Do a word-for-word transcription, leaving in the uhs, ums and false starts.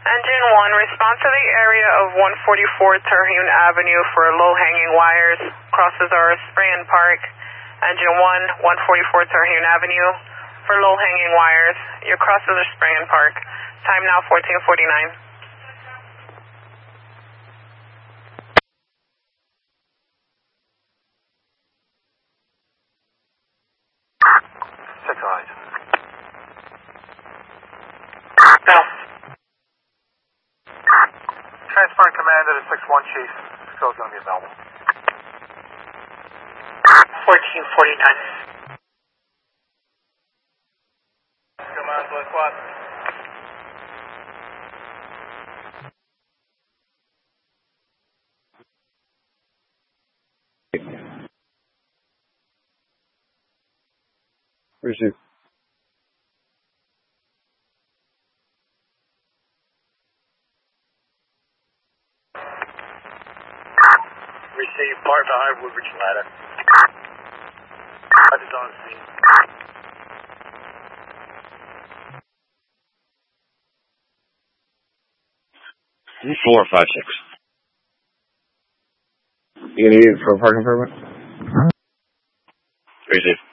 Engine one, respond to the area of one forty-four Terhune Avenue for low-hanging wires. Crosses are Spring Park. Engine one, one forty-four Terhune Avenue for low-hanging wires. Your crosses are Spring Park. Time now fourteen forty-nine. Six eyes. No. Transferring command to the six one, Chief. Skill's going to be available. fourteen forty-nine. Command to the squad. Receive. Receive part of the High Woodbridge ladder. That is on scene. Four, five, six. You gonna need it for a parking permit? Receive.